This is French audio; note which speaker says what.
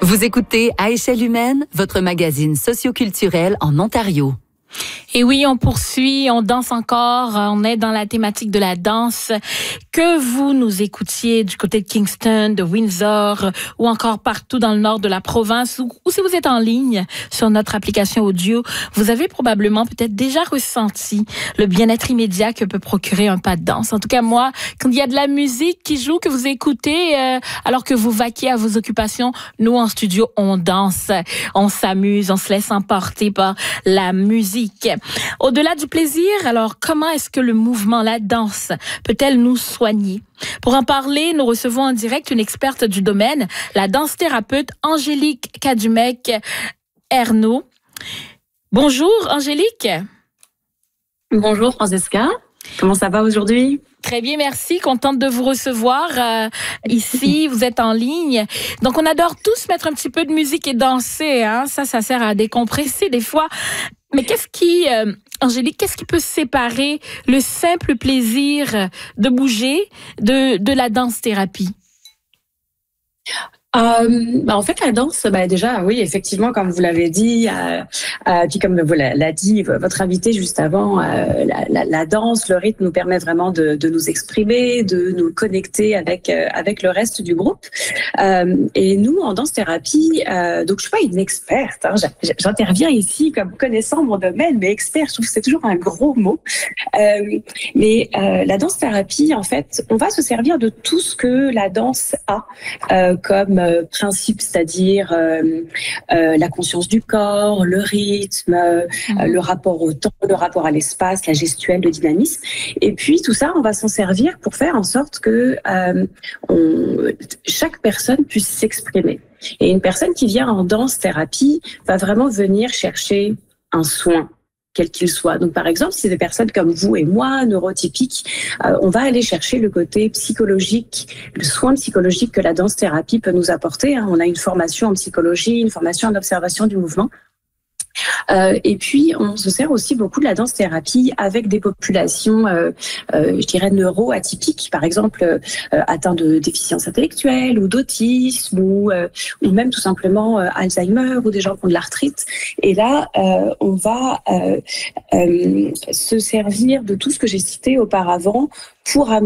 Speaker 1: Vous écoutez À échelle humaine, votre magazine socioculturel en Ontario.
Speaker 2: Et oui, on poursuit, on danse encore, on est dans la thématique de la danse. Que vous nous écoutiez du côté de Kingston, de Windsor ou encore partout dans le nord de la province ou si vous êtes en ligne sur notre application audio, vous avez probablement peut-être déjà ressenti le bien-être immédiat que peut procurer un pas de danse. En tout cas, moi, quand il y a de la musique qui joue, que vous écoutez alors que vous vaquiez à vos occupations, nous en studio, on danse, on s'amuse, on se laisse emporter par la musique. Au-delà du plaisir, alors comment est-ce que le mouvement, la danse, peut-elle nous soigner? Pour en parler, nous recevons en direct une experte du domaine, la danse-thérapeute Angélique Kadjumek-Ernaud. Bonjour Angélique.
Speaker 3: Bonjour Francesca, comment ça va aujourd'hui?
Speaker 2: Très bien, merci. Contente de vous recevoir ici. Vous êtes en ligne. Donc, on adore tous mettre un petit peu de musique et danser. Hein? Ça sert à décompresser des fois. Mais Angélique, qu'est-ce qui peut séparer le simple plaisir de bouger de la danse-thérapie?
Speaker 3: En fait, la danse, déjà, oui, effectivement, comme vous l'avez dit, puis comme vous l'a dit votre invité juste avant, la danse, le rythme nous permet vraiment de nous exprimer, de nous connecter avec le reste du groupe. Et nous, en danse-thérapie, donc je suis pas une experte, hein, j'interviens ici comme connaissant mon domaine, mais expert, je trouve que c'est toujours un gros mot. Mais la danse-thérapie, en fait, on va se servir de tout ce que la danse a comme principe, c'est-à-dire la conscience du corps, le rythme, le rapport au temps, le rapport à l'espace, la gestuelle, le dynamisme. Et puis tout ça, on va s'en servir pour faire en sorte que chaque personne puisse s'exprimer. Et une personne qui vient en danse-thérapie va vraiment venir chercher un soin, quel qu'il soit. Donc, par exemple, si c'est des personnes comme vous et moi, neurotypiques, on va aller chercher le côté psychologique, le soin psychologique que la danse-thérapie peut nous apporter. On a une formation en psychologie, une formation en observation du mouvement. Et puis, on se sert aussi beaucoup de la danse-thérapie avec des populations, je dirais, neuroatypiques, par exemple, atteintes de déficience intellectuelle ou d'autisme ou même tout simplement Alzheimer ou des gens qui ont de l'arthrite. Et là, on va se servir de tout ce que j'ai cité auparavant pour